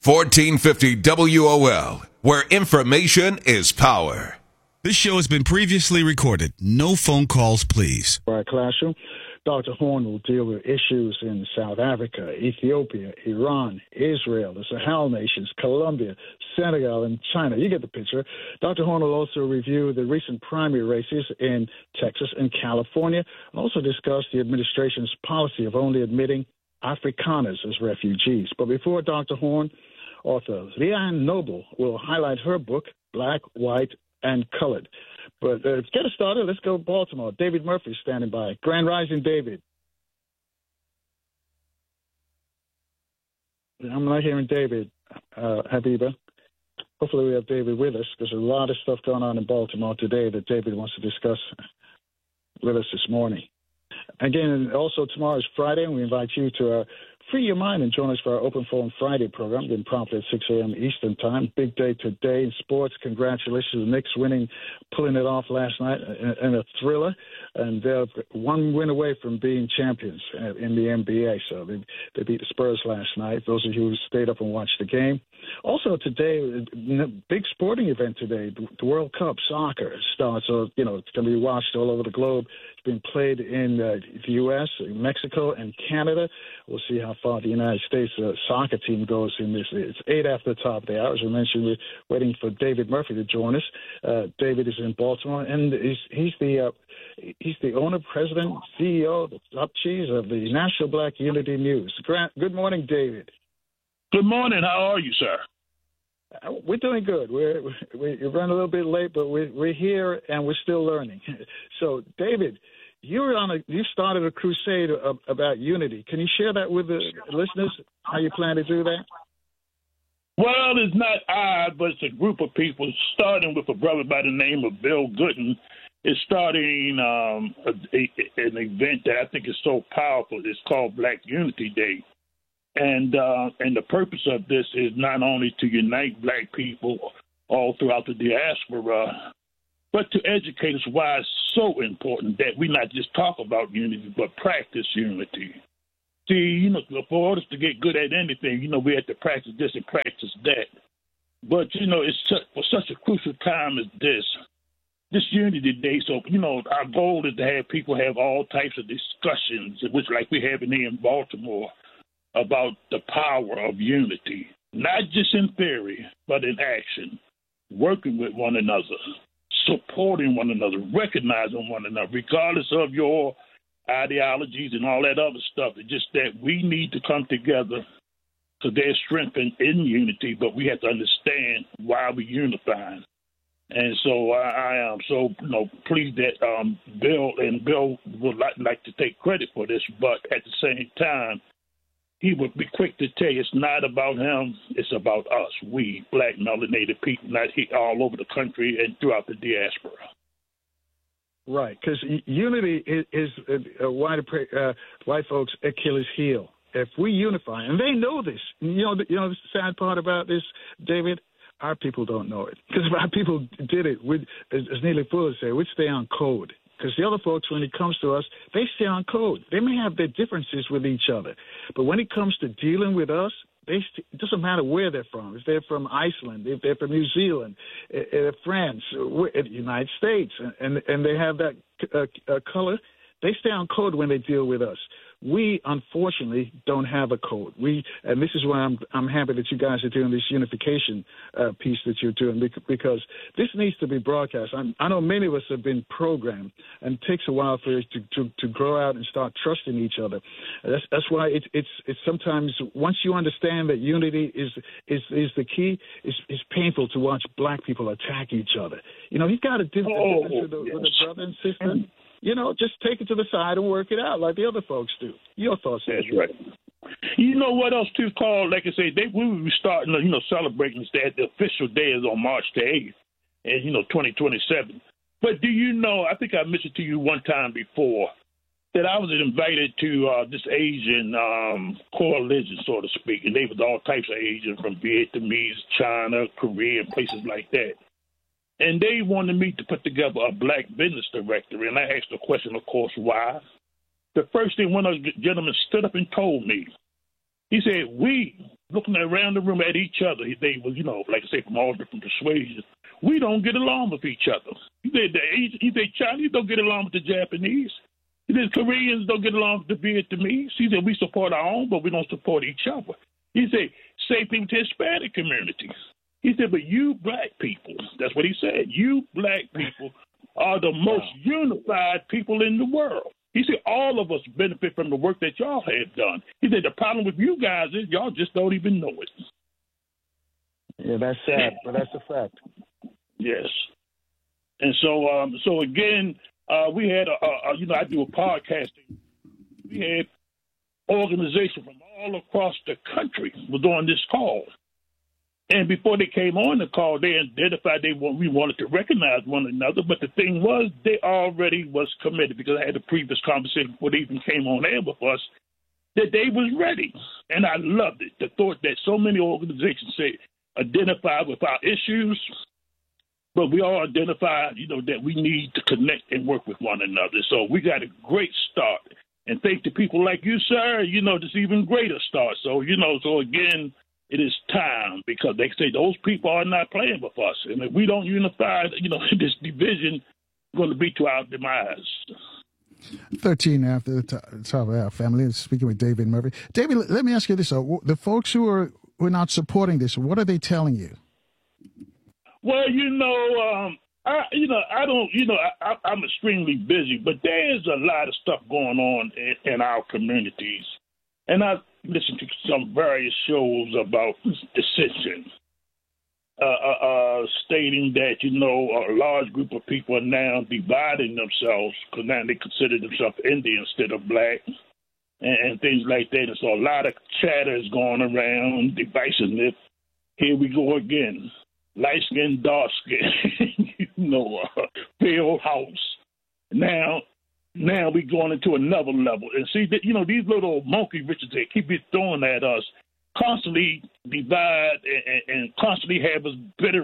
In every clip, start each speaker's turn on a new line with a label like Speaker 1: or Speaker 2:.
Speaker 1: 1450 WOL, where information is power.
Speaker 2: This show has been previously recorded. No phone calls, please.
Speaker 3: Our classroom, Dr. Horn will deal with issues in South Africa, Ethiopia, Iran, Israel, the Sahel nations, Colombia, Senegal, and China. You get the picture. Dr. Horn will also review the recent primary races in Texas and California, and also discuss the administration's policy of only admitting Afrikaners as refugees. But before Dr. Horn, author Leanne Noble will highlight her book, Black, White, and Colored. But to get us started, let's go to Baltimore. David Murphy standing by. Grand Rising, David. I'm not hearing David, Habiba. Hopefully we have David with us. There's a lot of stuff going on in Baltimore today that David wants to discuss with us this morning. Again, also tomorrow is Friday, and we invite you to free your mind and join us for our Open Forum Friday program, then promptly at 6 a.m. Eastern Time. Big day today in sports. Congratulations to the Knicks pulling it off last night in a thriller. And they're one win away from being champions in the NBA. So they beat the Spurs last night, those of you who stayed up and watched the game. Also today, big sporting event today, the World Cup soccer starts. So, it's going to be watched all over the globe. It's being played in the U.S., Mexico, and Canada. We'll see how far the United States soccer team goes in this. It's 8 after the top of the hour. As we mentioned, we're waiting for David Murphy to join us. David is in Baltimore, and he's the owner, president, CEO, the top cheese of the National Black Unity News. Good morning, David.
Speaker 4: Good morning. How are you, sir?
Speaker 3: We're doing good. We're running a little bit late, but we're here and we're still learning. So, David, you started a crusade about unity. Can you share that with the listeners? How you plan to do that?
Speaker 4: Well, it's not I, but it's a group of people, starting with a brother by the name of Bill Gooden. It's starting an event that I think is so powerful. It's called Black Unity Day. And the purpose of this is not only to unite black people all throughout the diaspora, but to educate us why it's so important that we not just talk about unity, but practice unity. See, for us to get good at anything, we have to practice this and practice that. But, it's for such a crucial time as this Unity Day. So, our goal is to have people have all types of discussions, which like we're having here in Baltimore, about the power of unity, not just in theory, but in action, working with one another, supporting one another, recognizing one another, regardless of your ideologies and all that other stuff. It's just that we need to come together because there's strength in unity, but we have to understand why we're unifying. And so I am so pleased that Bill would like to take credit for this, but at the same time, he would be quick to tell you it's not about him, it's about us, we black melanated people, not all over the country and throughout the diaspora.
Speaker 3: Right, because unity is white folks' Achilles heel. If we unify, and they know this, the sad part about this, David, our people don't know it. Because if our people did it, as Neely Fuller said, we'd stay on code. Because the other folks, when it comes to us, they stay on code. They may have their differences with each other. But when it comes to dealing with us, it doesn't matter where they're from. If they're from Iceland, if they're from New Zealand, France, the United States, and they have that color, they stay on code when they deal with us. We, unfortunately, don't have a code. And this is why I'm happy that you guys are doing this unification piece that you're doing, because this needs to be broadcast. I know many of us have been programmed, and it takes a while for us to grow out and start trusting each other. That's why it's sometimes, once you understand that unity is the key, it's painful to watch black people attack each other. He's got a difference with a brother and sister. Just take it to the side and work it out like the other folks do. Your thoughts?
Speaker 4: That's right. You know what else, too, Carl? Like I say, we will be starting, celebrating this day. The official day is on March the 8th, and, 2027. But do you know, I think I mentioned to you one time before, that I was invited to this Asian coalition, so to speak, and they was all types of Asians from Vietnamese, China, Korea, and places like that. And they wanted me to put together a black business directory. And I asked the question, of course, why? The first thing one of the gentlemen stood up and told me, he said, we looking around the room at each other. They was, like I say, from all different persuasions. We don't get along with each other. He said Chinese don't get along with the Japanese. He said Koreans don't get along with the Vietnamese. He said we support our own, but we don't support each other. He said same thing to Hispanic communities. He said, but you black people, that's what he said, you black people are the most unified people in the world. He said all of us benefit from the work that y'all have done. He said the problem with you guys is y'all just don't even know it.
Speaker 3: Yeah, that's sad, but that's a fact.
Speaker 4: Yes. And so again, we had I do a podcasting. We had organizations from all across the country was on this call. And before they came on the call, they identified we wanted to recognize one another. But the thing was, they already was committed, because I had a previous conversation before they even came on air with us, that they was ready. And I loved it. The thought that so many organizations say identify with our issues, but we all identify, that we need to connect and work with one another. So we got a great start. And thanks to people like you, sir, this even greater start. So, so again, it is time, because they say those people are not playing with us. And if we don't unify, this division is going to be to our demise.
Speaker 5: 13 after the top of our family. Speaking with David Murphy. David, let me ask you this. The folks who are not supporting this, what are they telling you?
Speaker 4: Well, I'm extremely busy, but there's a lot of stuff going on in our communities. And I've listened to some various shows about dissension, stating that, a large group of people are now dividing themselves, because now they consider themselves Indian instead of black, and things like that. And so a lot of chatter is going around, divisiveness. Here we go again. Light skin, dark skin, pale house. Now we're going into another level. And see, that these little monkey wrenches that keep it throwing at us constantly divide and constantly have us bitter,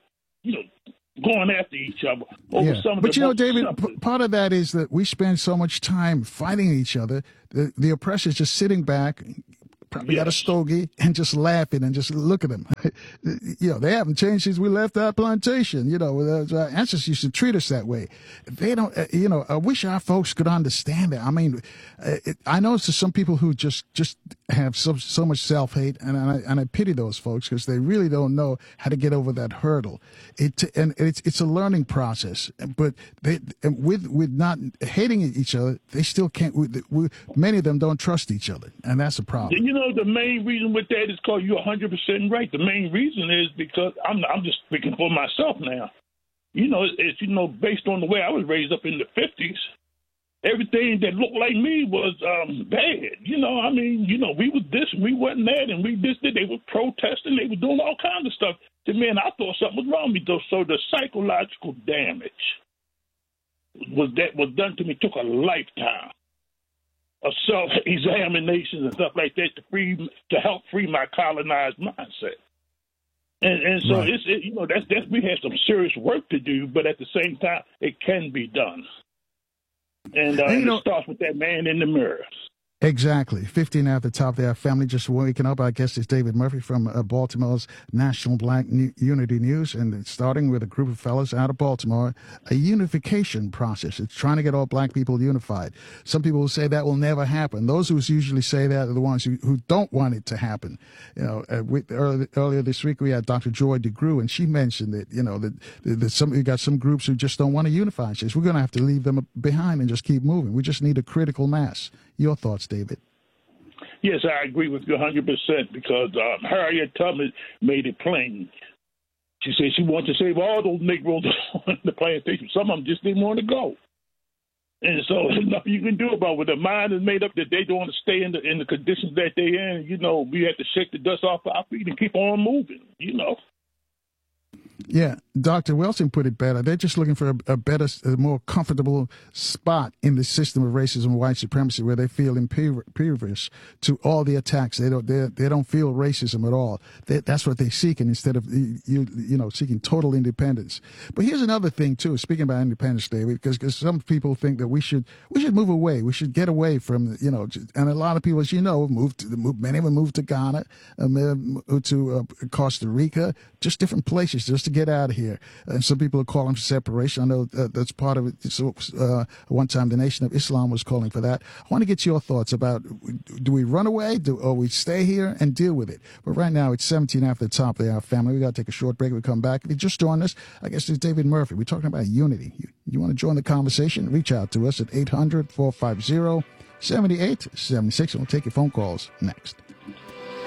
Speaker 4: going after each other over some of the
Speaker 5: David, part of that is that we spend so much time fighting each other. The oppressor's just sitting back, probably got a stogie, and just laughing and just look at them. They haven't changed since we left our plantation. Our ancestors used to treat us that way. They don't, I wish our folks could understand it. I mean, I know there's some people who just have so much self-hate, and I pity those folks, because they really don't know how to get over that hurdle. It's a learning process, but with not hating each other, they still can't. Many of them don't trust each other, and that's a problem.
Speaker 4: The main reason with that is because you're 100% right. The main reason is because I'm just speaking for myself now. It's based on the way I was raised up in the 50s. Everything that looked like me was bad. We was this and we wasn't that, and we this. They were protesting. They were doing all kinds of stuff. To me, and I thought something was wrong with me. So the psychological damage was done to me took a lifetime of self-examinations and stuff like that to help free my colonized mindset. And so right. We have some serious work to do, but at the same time, it can be done. And it starts with that man in the mirror.
Speaker 5: Exactly. 15 at the top there. Family just waking up. Our guest is David Murphy from Baltimore's National Black Unity News. And it's starting with a group of fellas out of Baltimore, a unification process. It's trying to get all black people unified. Some people will say that will never happen. Those who usually say that are the ones who don't want it to happen. Earlier this week, we had Dr. Joy DeGruy, and she mentioned that, you got some groups who just don't want to unify. She says, we're going to have to leave them behind and just keep moving. We just need a critical mass. Your thoughts, David?
Speaker 4: Yes, I agree with you 100% because Harriet Tubman made it plain. She said she wanted to save all those Negroes on the plantation. Some of them just didn't want to go. And so there's nothing you can do about it. When the mind is made up that they don't want to stay in the conditions that they're in, we have to shake the dust off our feet and keep on moving,
Speaker 5: Yeah, Dr. Wilson put it better. They're just looking for a better, a more comfortable spot in the system of racism and white supremacy where they feel impervious to all the attacks. They don't feel racism at all. That's what they're seeking instead of seeking total independence. But here's another thing too. Speaking about Independence Day, because some people think that we should move away. We should get away from and a lot of people, as you know, many of them moved to Ghana, to Costa Rica, just different places just to get out of here. And some people are calling for separation. I know that's part of it. So, one time the Nation of Islam was calling for that. I want to get your thoughts about, do we run away or we stay here and deal with it? But right now it's 17 after the top of the hour, family. We got to take a short break. We come back. If you just joined us, I guess it's David Murphy. We're talking about unity. You want to join the conversation? Reach out to us at 800-450-7876, and we'll take your phone calls next.